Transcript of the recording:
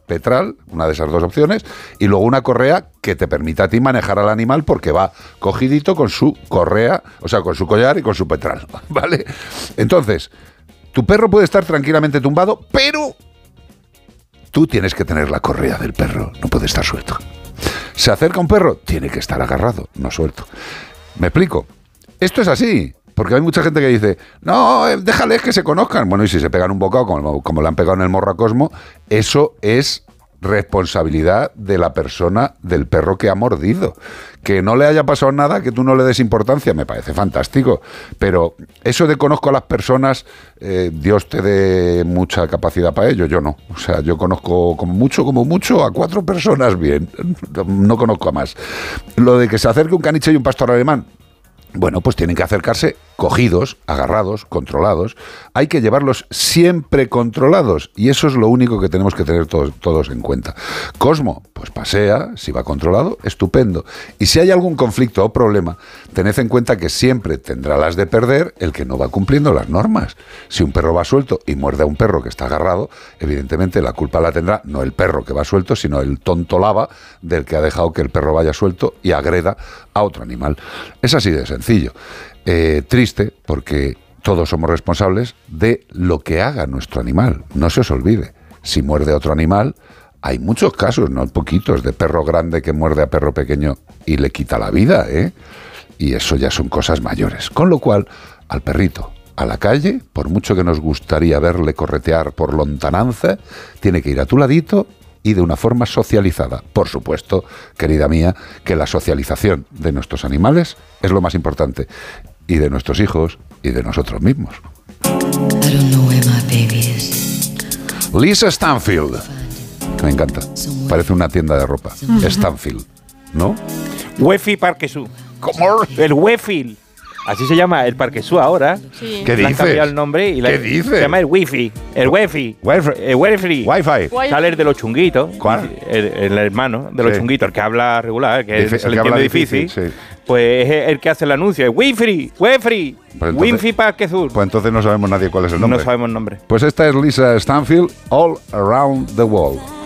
petral, una de esas dos opciones, y luego una correa que te permita a ti manejar al animal porque va cogidito con su correa, o sea, con su collar y con su petral, ¿vale? Entonces, tu perro puede estar tranquilamente tumbado, pero tú tienes que tener la correa del perro, no puede estar suelto. Se acerca un perro, tiene que estar agarrado, no suelto. ¿Me explico? Esto es así, porque hay mucha gente que dice, no, déjales que se conozcan. Bueno, y si se pegan un bocado, como le han pegado en el morro a Cosmo, eso es responsabilidad de la persona, del perro que ha mordido. Que no le haya pasado nada, que tú no le des importancia, me parece fantástico. Pero eso de conozco a las personas, Dios te dé mucha capacidad para ello, yo no. O sea, yo conozco como mucho a 4 personas bien. No conozco a más. Lo de que se acerque un caniche y un pastor alemán, bueno, pues tienen que acercarse cogidos, agarrados, controlados. Hay que llevarlos siempre controlados y eso es lo único que tenemos que tener todos en cuenta. Cosmo, pues pasea, si va controlado, estupendo. Y si hay algún conflicto o problema, tened en cuenta que siempre tendrá las de perder el que no va cumpliendo las normas. Si un perro va suelto y muerde a un perro que está agarrado, evidentemente la culpa la tendrá no el perro que va suelto, sino el tonto lava del que ha dejado que el perro vaya suelto y agreda a otro animal. Es así de sencillo. Triste, porque todos somos responsables de lo que haga nuestro animal. No se os olvide, si muerde a otro animal, hay muchos casos, no poquitos, de perro grande que muerde a perro pequeño y le quita la vida, ¿eh? Y eso ya son cosas mayores. Con lo cual, al perrito, a la calle, por mucho que nos gustaría verle corretear por lontananza, tiene que ir a tu ladito y de una forma socializada. Por supuesto, querida mía, que la socialización de nuestros animales es lo más importante, y de nuestros hijos y de nosotros mismos. Lisa Stanfield, que me encanta, parece una tienda de ropa. Stanfield, ¿no? Wefi Parque Sur. ¿Cómo? El Wefi. Así se llama el Parque Sur ahora. Sí. ¿Qué Le han dices? cambiado el nombre y ¿Qué dices? se llama el Wi-Fi. El Wi-Fi. Wi-Fi. Wi-Fi. Sale el de los chunguitos. ¿Cuál? El hermano de los Sí. chunguitos, el que habla regular, que Dice- se el le que habla entiende difícil. difícil, sí. Pues es el que hace el anuncio. Es Wi-Fi. Wi-Fi. Pues entonces- Wi-Fi Parque Sur. Pues entonces no sabemos nadie cuál es el nombre. No sabemos el nombre. Pues esta es Lisa Stanfield, All Around the World.